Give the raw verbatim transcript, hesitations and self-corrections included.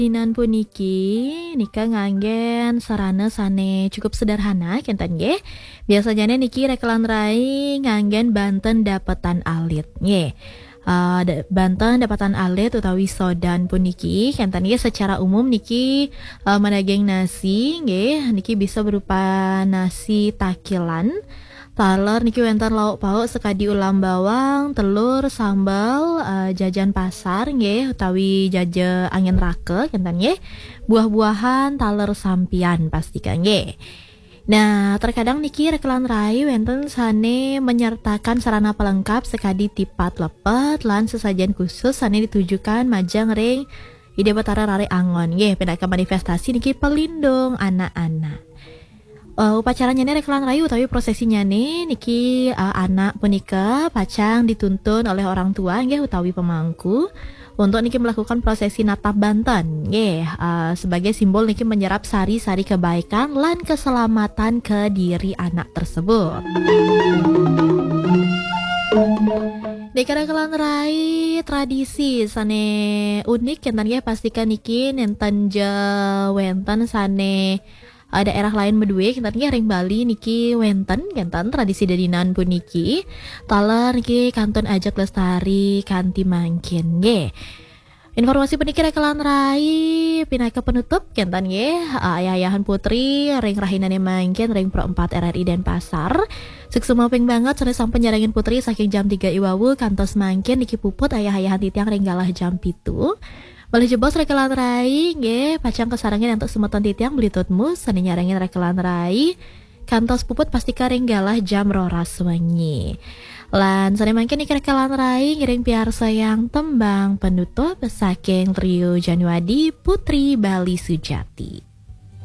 Dinan puniki nika nganggen sarana sane cukup sederhana kenten nggih. Biasanya niki rekelan rai nganggen Banten dapetan alit nggih. Uh, da- Banten dapatan alit utawi sodan puniki kenten nggih secara umum niki uh, menageng nasi nggih niki bisa berupa nasi takilan. Taler niki wonten lauk pauk sekadi ulam bawang, telur, sambal, eh, jajan pasar nggih utawi jaja angin rake kenten nggih. Buah-buahan, taler sampian pastikan nggih. Nah, terkadang niki rekelan rai wonten sane menyertakan sarana pelengkap sekadi tipat lepet lan sesajen khusus sane ditujukan majang ring ide betara rare angon nggih pinaka manifestasi niki pelindung anak-anak. Uh, upacaranya nih rekelan rayu tapi prosesinya nih niki uh, anak punika pacang dituntun oleh orang tua nggih utawi pemangku untuk niki melakukan prosesi natap Banten nggih uh, sebagai simbol niki menyerap sari-sari kebaikan lan keselamatan ke diri anak tersebut. Deka rekelan rai tradisi sane unik kenten nggih pastikan niki nenten wenten sane uh, daerah lain medue kinten nggih ring Bali niki wenten kenten tradisi dadinan puniki taler niki kantun ajak lestari kanthi mangkin nggih. Informasi puniki rekelan rai pinaka penutup kenten nggih uh, ayah-ayahan putri ring rahinane mangkin ring Pro empat R R I Denpasar. Suksema ping banget sore sampai nyarangin putri saking jam tiga iwawu kantos mangkin niki puput ayah-ayahan titiang ring galah jam pitu. Boleh jebos rekelan rai nggih pacang kesarangin untuk semeton titiang belitutmu sani nyarangin rekelan rai kantos puput pasti karing galah jam roras wengi. Lan sani mangkin iki rekelan rai ngiring piarsa yang tembang penutup saking trio Januadi Putri Bali Sujati.